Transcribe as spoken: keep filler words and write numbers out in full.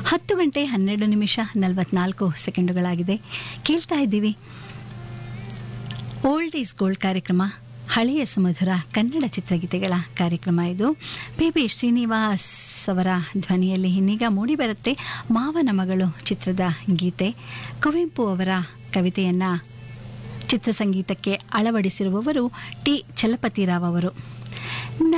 ಹತ್ತು ಗಂಟೆ ಹನ್ನೆರಡು ನಿಮಿಷ ನಲವತ್ನಾಲ್ಕು ಸೆಕೆಂಡುಗಳಾಗಿದೆ. ಕೇಳ್ತಾ ಇದ್ದೀವಿ ಓಲ್ಡ್ ಈಸ್ ಗೋಲ್ಡ್ ಕಾರ್ಯಕ್ರಮ, ಹಳೆಯ ಸುಮಧುರ ಕನ್ನಡ ಚಿತ್ರಗೀತೆಗಳ ಕಾರ್ಯಕ್ರಮ ಇದು. ಪಿ ಬಿ ಶ್ರೀನಿವಾಸ್ ಅವರ ಧ್ವನಿಯಲ್ಲಿ ಇನ್ನೀಗ ಮೂಡಿಬರುತ್ತೆ ಮಾವನ ಮಗಳು ಚಿತ್ರದ ಗೀತೆ. ಕುವೆಂಪು ಅವರ ಕವಿತೆಯನ್ನು ಚಿತ್ರಸಂಗೀತಕ್ಕೆ ಅಳವಡಿಸಿರುವವರು ಟಿ ಚಲಪತಿರಾವ್ ಅವರು.